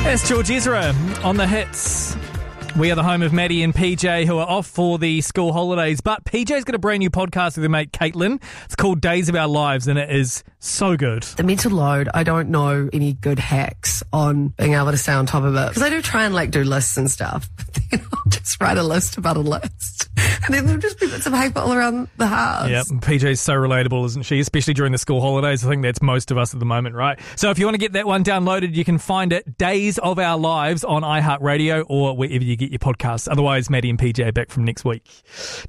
It's George Ezra on the hits. We are the home of Maddie and PJ, who are off for the school holidays. But PJ's got a brand new podcast with her mate Caitlin. It's called Days of Our Lives, and it is so good. The mental load, I don't know any good hacks on being able to stay on top of it. Because I do try and do lists and stuff. But then I'll just write a list about a list. And then there'll just be bits of paper all around the house. Yep, PJ's so relatable, isn't she? Especially during the school holidays. I think that's most of us at the moment, right? So if you want to get that one downloaded, you can find it, Days of Our Lives, on iHeartRadio or wherever you get your podcasts. Otherwise, Maddie and PJ are back from next week.